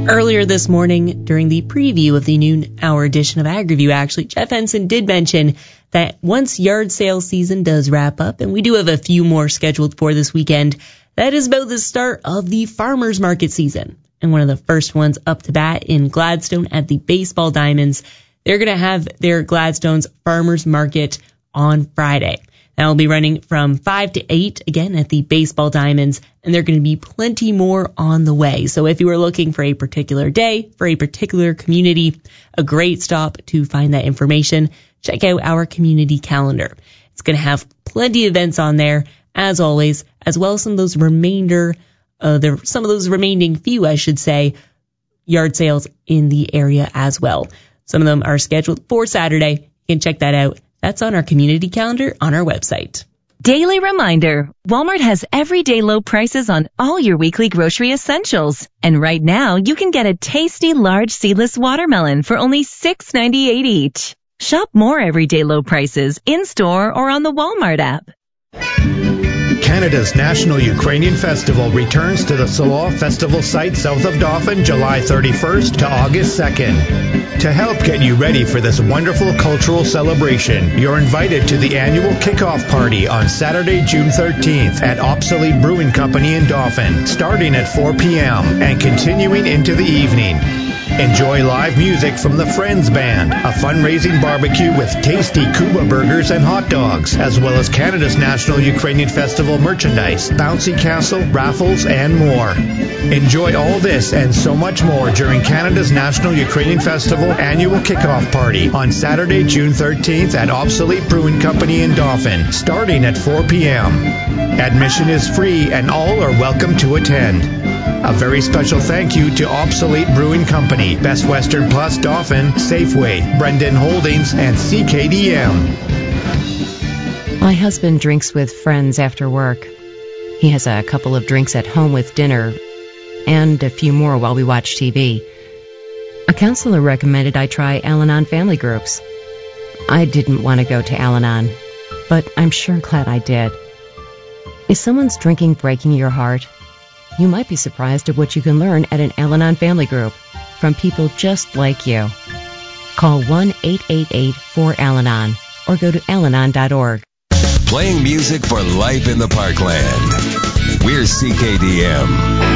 Earlier this morning, during the preview of the noon hour edition of Ag Review, actually, Jeff Henson did mention that once yard sale season does wrap up, and we do have a few more scheduled for this weekend, that is about the start of the farmers market season. And one of the first ones up to bat in Gladstone at the Baseball Diamonds. They're going to have their Gladstone's Farmers Market on Friday. That will be running from 5 to 8, again, at the Baseball Diamonds, and there are going to be plenty more on the way. So if you are looking for a particular day, for a particular community, a great stop to find that information, check out our community calendar. It's going to have plenty of events on there, as always, as well as some of those remaining few, I should say, yard sales in the area as well. Some of them are scheduled for Saturday. You can check that out. That's on our community calendar on our website. Daily reminder, Walmart has everyday low prices on all your weekly grocery essentials. And right now, you can get a tasty large seedless watermelon for only $6.98 each. Shop more everyday low prices in-store or on the Walmart app. Canada's National Ukrainian Festival returns to the Solot Festival site south of Dauphin July 31st to August 2nd. To help get you ready for this wonderful cultural celebration, you're invited to the annual kickoff party on Saturday, June 13th at Obsolete Brewing Company in Dauphin, starting at 4 p.m. and continuing into the evening. Enjoy live music from the Friends Band, a fundraising barbecue with tasty Kuba burgers and hot dogs, as well as Canada's National Ukrainian Festival merchandise, bouncy castle, raffles, and more. Enjoy all this and so much more during Canada's National Ukrainian Festival annual kickoff party on Saturday, June 13th at Obsolete Brewing Company in Dauphin, starting at 4 p.m. Admission is free and all are welcome to attend. A very special thank you to Obsolete Brewing Company, Best Western Plus Dauphin, Safeway, Brendan Holdings, and CKDM. My husband drinks with friends after work. He has a couple of drinks at home with dinner, and a few more while we watch TV. A counselor recommended I try Al-Anon family groups. I didn't want to go to Al-Anon, but I'm sure glad I did. Is someone's drinking breaking your heart? You might be surprised at what you can learn at an Al-Anon family group from people just like you. Call 1-888-4AL-ANON or go to alanon.org. Playing music for life in the Parkland. We're CKDM.